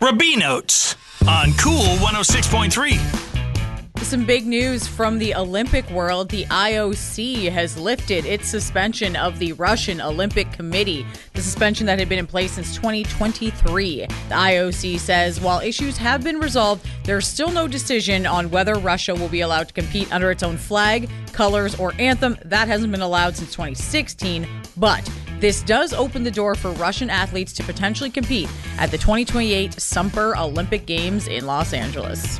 Rubinotes on Cool 106.3. Some big news from the Olympic world. The IOC has lifted its suspension of the Russian Olympic Committee, the suspension that had been in place since 2023. The IOC says while issues have been resolved, there's still no decision on whether Russia will be allowed to compete under its own flag, colors, or anthem. That hasn't been allowed since 2016, but this does open the door for Russian athletes to potentially compete at the 2028 Summer Olympic Games in Los Angeles.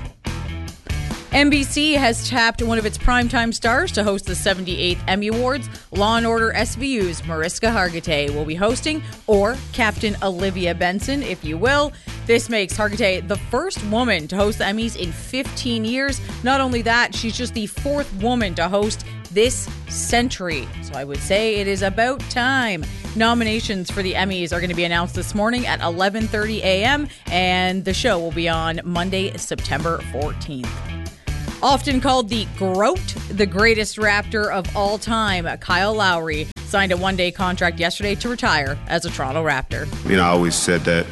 NBC has tapped one of its primetime stars to host the 78th Emmy Awards. Law & Order SVU's Mariska Hargitay will be hosting, or Captain Olivia Benson, if you will. This makes Hargitay the first woman to host the Emmys in 15 years. Not only that, she's just the fourth woman to host this century. So I would say it is about time. Nominations for the Emmys are going to be announced this morning at 11:30 a.m., and the show will be on Monday, September 14th. Often called the GROAT, the greatest Raptor of all time, Kyle Lowry signed a one-day contract yesterday to retire as a Toronto Raptor. I always said that,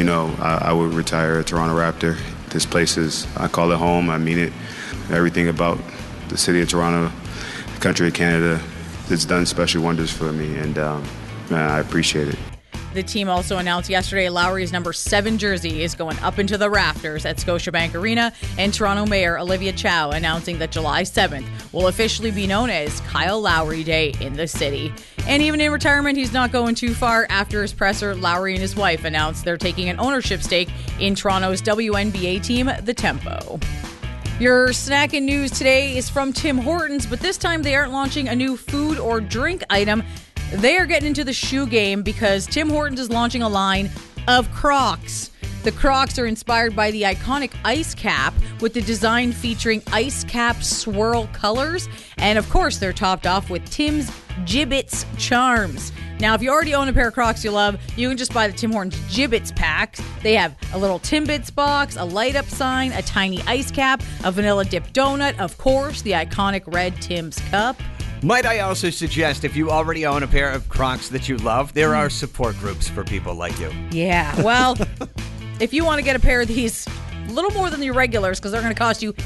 I would retire a Toronto Raptor. This place is, I call it home. I mean it. Everything about the city of Toronto, the country of Canada, it's done special wonders for me, and I appreciate it. The team also announced yesterday Lowry's number 7 jersey is going up into the rafters at Scotiabank Arena, and Toronto Mayor Olivia Chow announcing that July 7th will officially be known as Kyle Lowry Day in the city. And even in retirement, he's not going too far. After his presser, Lowry and his wife announced they're taking an ownership stake in Toronto's WNBA team, the Tempo. Your snack and news today is from Tim Hortons, but this time they aren't launching a new food or drink item. They are getting into the shoe game because Tim Hortons is launching a line of Crocs. The Crocs are inspired by the iconic ice cap, with the design featuring ice cap swirl colors. And of course, they're topped off with Tim's Jibbitz charms. Now, if you already own a pair of Crocs you love, you can just buy the Tim Hortons Jibbitz packs. They have a little Timbits box, a light-up sign, a tiny ice cap, a vanilla dipped donut, of course, the iconic red Tim's cup. Might I also suggest, if you already own a pair of Crocs that you love, there are support groups for people like you. Yeah, well, if you want to get a pair of these, a little more than the regulars, because they're going to cost you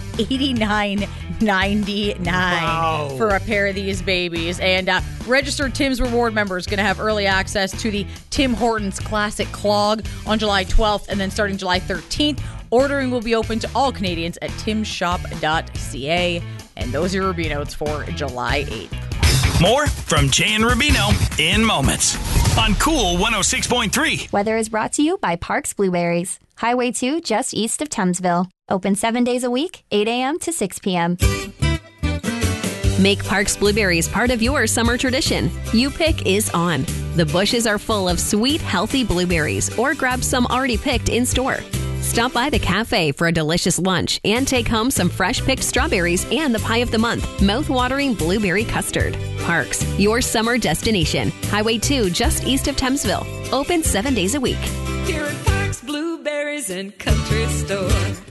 $89.99 for a pair of these babies. And registered Tim's Reward members going to have early access to the Tim Hortons Classic Clog on July 12th, and then starting July 13th, ordering will be open to all Canadians at timshop.ca. And those are your Rubinotes for July 8th. More from Jay and Rubino in moments on Cool 106.3. Weather is brought to you by Parks Blueberries. Highway 2 just east of Thamesville. Open 7 days a week, 8 a.m. to 6 p.m. Make Parks Blueberries part of your summer tradition. You Pick is on. The bushes are full of sweet, healthy blueberries, or grab some already picked in store. Stop by the cafe for a delicious lunch and take home some fresh-picked strawberries and the pie of the month, mouth-watering blueberry custard. Parks, your summer destination. Highway 2, just east of Thamesville. Open 7 days a week. Here at Parks Blueberries and Country Store.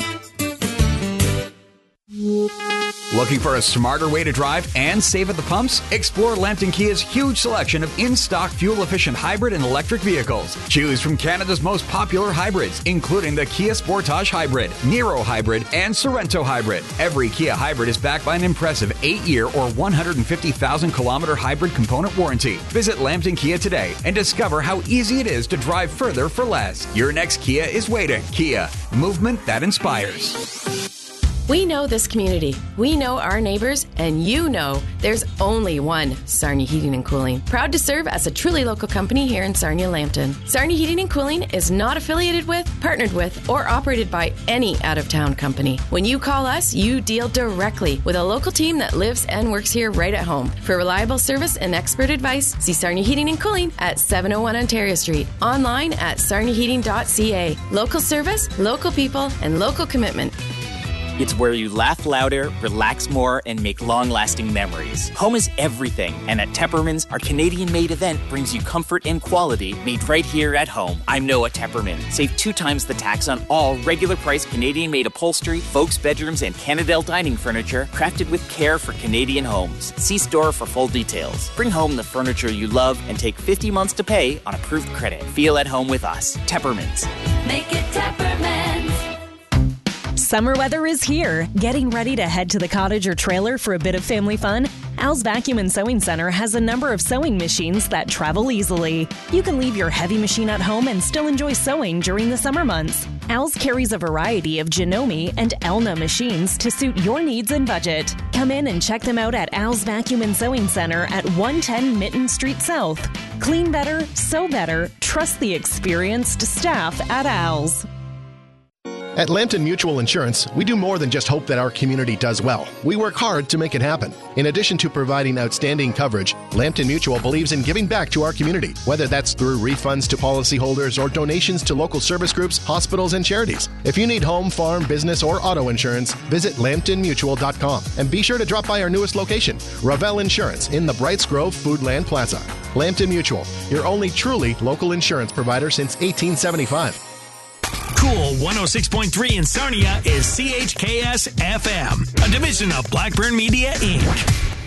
Looking for a smarter way to drive and save at the pumps? Explore Lambton Kia's huge selection of in-stock fuel-efficient hybrid and electric vehicles. Choose from Canada's most popular hybrids, including the Kia Sportage Hybrid, Niro Hybrid, and Sorento Hybrid. Every Kia hybrid is backed by an impressive 8-year or 150,000-kilometer hybrid component warranty. Visit Lambton Kia today and discover how easy it is to drive further for less. Your next Kia is waiting. Kia, movement that inspires. We know this community, we know our neighbors, and you know there's only one Sarnia Heating and Cooling. Proud to serve as a truly local company here in Sarnia-Lambton. Sarnia Heating and Cooling is not affiliated with, partnered with, or operated by any out-of-town company. When you call us, you deal directly with a local team that lives and works here right at home. For reliable service and expert advice, see Sarnia Heating and Cooling at 701 Ontario Street. Online at sarniaheating.ca. Local service, local people, and local commitment. It's where you laugh louder, relax more, and make long-lasting memories. Home is everything, and at Tepperman's, our Canadian-made event brings you comfort and quality made right here at home. I'm Noah Tepperman. Save 2 times the tax on all regular-price Canadian-made upholstery, folks' bedrooms, and Canadel dining furniture crafted with care for Canadian homes. See store for full details. Bring home the furniture you love and take 50 months to pay on approved credit. Feel at home with us. Tepperman's. Make it Tepperman. Summer weather is here. Getting ready to head to the cottage or trailer for a bit of family fun? Al's Vacuum and Sewing Center has a number of sewing machines that travel easily. You can leave your heavy machine at home and still enjoy sewing during the summer months. Al's carries a variety of Janome and Elna machines to suit your needs and budget. Come in and check them out at Al's Vacuum and Sewing Center at 110 Mitten Street South. Clean better, sew better. Trust the experienced staff at Al's. At Lambton Mutual Insurance, we do more than just hope that our community does well. We work hard to make it happen. In addition to providing outstanding coverage, Lambton Mutual believes in giving back to our community, whether that's through refunds to policyholders or donations to local service groups, hospitals, and charities. If you need home, farm, business, or auto insurance, visit LambtonMutual.com and be sure to drop by our newest location, Ravel Insurance, in the Brights Grove Foodland Plaza. Lambton Mutual, your only truly local insurance provider since 1875. Cool 106.3 in Sarnia is CHKS FM, a division of Blackburn Media, Inc.